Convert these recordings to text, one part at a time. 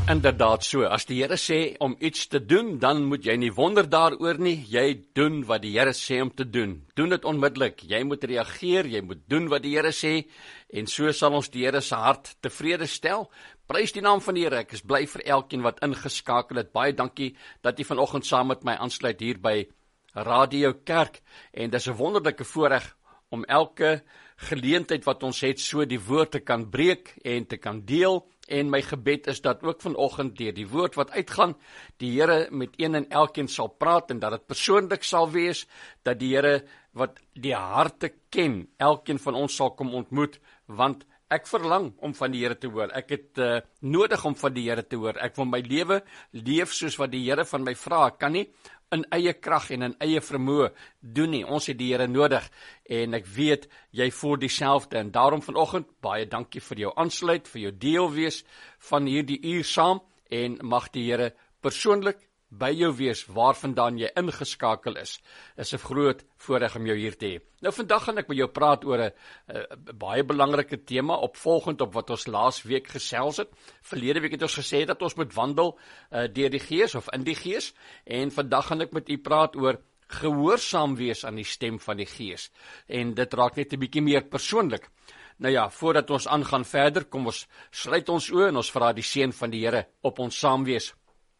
Inderdaad so, as die Here sê om iets te doen, dan moet jy nie wonder daaroor nie, jy doen wat die Here sê om te doen. Doen dit onmiddellik, jy moet reageer, jy moet doen wat die Here sê, en so sal ons die Here se hart tevrede stel. Prys die naam van die Here, ek is bly vir elkeen wat ingeskakel het. Baie dankie dat jy vanoggend saam met my aansluit hier by Radio Kerk, en dis 'n wonderlike voorreg om elke geleentheid wat ons het, so die woord te kan breek en te kan deel. En my gebed is dat ook vanoggend deur die woord wat uitgaan, die Here met een en elkeen sal praat en dat dit persoonlik sal wees, dat die Here wat die harte ken, elkeen van ons sal kom ontmoet, want ek verlang om van die Here te hoor. Ek het nodig om van die Here te hoor. Ek wil my lewe leef soos wat die Here van my vra. Ek kan nie in eie krag en in eie vermoë doen nie. Ons het die Here nodig en ek weet jy voel dieselfde en daarom vanoggend baie dankie vir jou aansluit, vir jou deel wees van hierdie uur saam en mag die Here persoonlik by jou wees waarvandaan jy ingeskakel is. Is 'n groot voorreg om jou hier te hê. Nou vandag gaan ek met jou praat oor 'n baie belangrike tema, opvolgend op wat ons laas week gesels het. Verlede week het ons gesê dat ons moet wandel deur die Gees of in die Gees, en vandag gaan ek met u praat oor gehoorsaam wees aan die stem van die Gees. En dit raak net 'n bietjie meer persoonlik. Nou ja, voordat ons aangaan verder, kom ons sluit ons oë en ons vra die seën van die Here op ons saam wees.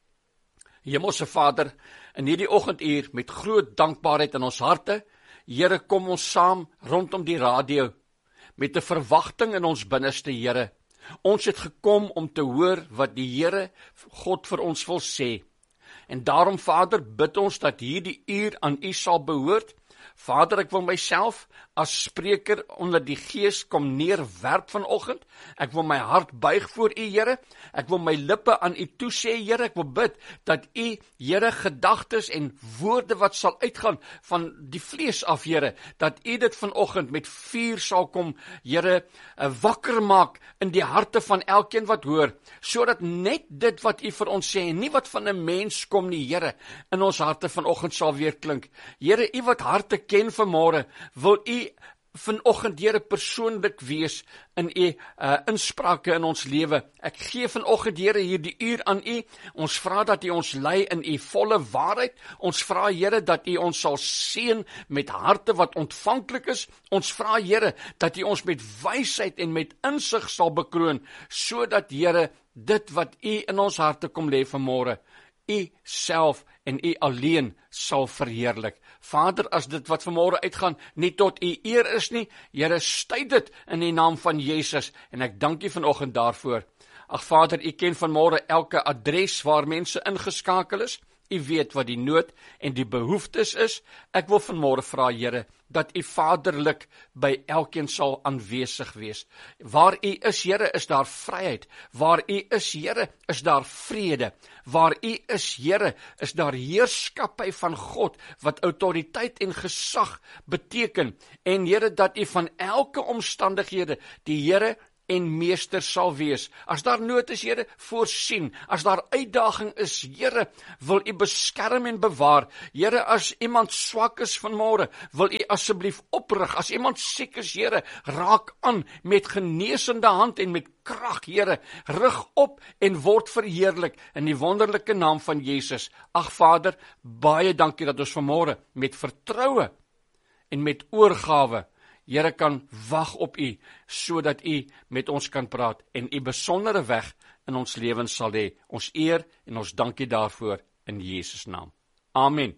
Hemelse Vader, in hierdie oggenduur met groot dankbaarheid in ons harte, Here, kom ons saam rondom die radio, met 'n verwagting in ons binneste, Here. Ons het gekom om te hoor wat die Here, God vir ons wil sê. En daarom, Vader, bid ons dat hierdie uur aan U sal behoort. Vader, ek wil myself as spreker onder die Gees kom neerwerp vanoggend. Ek wil my hart buig voor U, Here. Ek wil my lippe aan U toesê, Here. Ek wil bid dat U, Here, gedagtes en woorde wat sal uitgaan van die vlees af, Here, dat U dit vanoggend met vuur sal kom, Here, wakker maak in die harte van elkeen wat hoor, sodat net dit wat U vir ons sê, en nie wat van 'n mens kom nie, Here, in ons harte vanoggend sal weer klink. Here, U wat harte ken vanmôre, wil U vanoggend, Here, persoonlik wees in U insprake in ons lewe. Ek gee vanoggend, Here, hierdie uur aan U. Ons vra dat U ons lei in U volle waarheid. Ons vra, Here, dat U ons sal seën met harte wat ontvanklik is. Ons vra, Here, dat U ons met wysheid en met insig sal bekroon, sodat, Here, dit wat U in ons harte kom lê vanmôre, U self en U alleen sal verheerlik. Vader, as dit wat vanmôre uitgaan nie tot U eer is nie, Here, stuit dit in die naam van Jesus, en ek dank U vanoggend daarvoor. Ag Vader, U ken vanmôre elke adres waar mense ingeskakel is. U weet wat die nood en die behoeftes is. Ek wil vanmôre vra, Here, dat U vaderlik by elkeen sal aanwesig wees. Waar U is, Here, is daar vryheid. Waar U is, Here, is daar vrede. Waar U is, Here, is daar heerskappy van God, wat autoriteit en gesag beteken. En Here, dat U van elke omstandighede die Here en meester sal wees. As daar nood is, Here, voorsien. As daar uitdaging is, Here, wil U beskerm en bewaar. Here, as iemand swak is vanmôre, wil U asseblief oprig. As iemand siek is, Here, raak aan met genesende hand en met krag, Here. Rig op en word verheerlik in die wonderlike naam van Jesus. Ag Vader, baie dankie dat ons vanmôre met vertroue en met oorgawe, Here, kan wag op U, sodat U met ons kan praat en U besondere weg in ons lewens sal hê. Ons eer en ons dankie daarvoor in Jesus naam. Amen.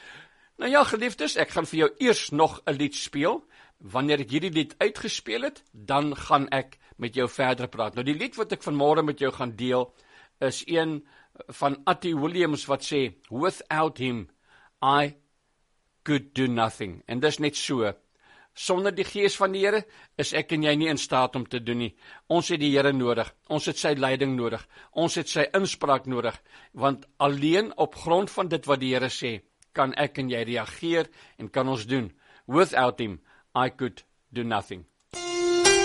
Nou ja, geliefdes, ek gaan vir jou eers nog 'n lied speel. Wanneer ek hierdie lied uitgespeel het, dan gaan ek met jou verder praat. Nou die lied wat ek vanmôre met jou gaan deel, is een van Attie Williams wat sê, "Without him, I could do nothing." En dis net so. Sonder die Gees van die Here is ek en jy nie in staat om te doen nie. Ons het die Here nodig, ons het sy leiding nodig, ons het sy inspraak nodig, want alleen op grond van dit wat die Here sê, kan ek en jy reageer en kan ons doen. Without him, I could do nothing.